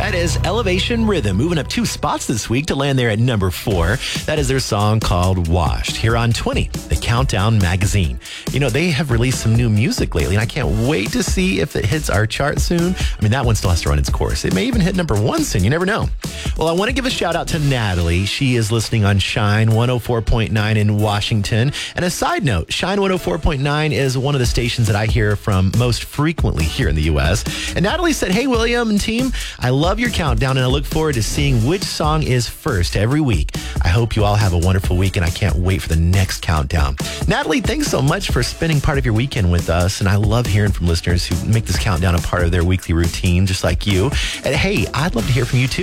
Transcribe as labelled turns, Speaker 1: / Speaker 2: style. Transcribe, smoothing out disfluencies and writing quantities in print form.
Speaker 1: That is Elevation Rhythm, moving up 2 spots this week to land there at number 4. That is their song called Washed, here on 20, the Countdown Magazine. You know, they have released some new music lately, and I can't wait to see if it hits our chart soon. I mean, that one still has to run its course. It may even hit number 1 soon. You never know. Well, I want to give a shout out to Natalie. She is listening on Shine 104.9 in Washington. And a side note, Shine 104.9 is one of the stations that I hear from most frequently here in the U.S. And Natalie said, "Hey, William and team, I love your countdown and I look forward to seeing which song is first every week. I hope you all have a wonderful week and I can't wait for the next countdown." Natalie, thanks so much for spending part of your weekend with us. And I love hearing from listeners who make this countdown a part of their weekly routine, just like you. And hey, I'd love to hear from you too.